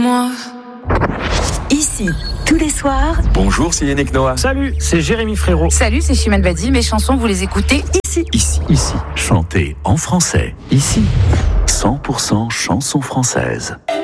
Moi. Ici, tous les soirs. Bonjour, c'est Yannick Noah. Salut, c'est Jérémy Frérot. Salut, c'est Chimène Badi. Mes chansons, vous les écoutez Ici. Chantez en français. Ici. 100% chansons françaises.